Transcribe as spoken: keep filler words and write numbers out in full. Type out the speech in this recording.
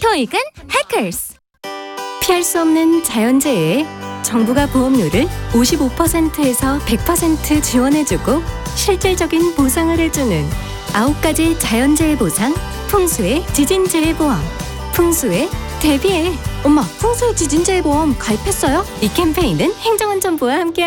토익은 해커스. 피할 수 없는 자연재해에 정부가 보험료를 오십오 퍼센트에서 백 퍼센트 지원해주고 실질적인 보상을 해주는 아홉 가지 자연재해 보상, 풍수의 지진재해보험. 풍수에 대비해. 엄마, 풍수의 지진재해보험 가입했어요? 이 캠페인은 행정안전부와 함께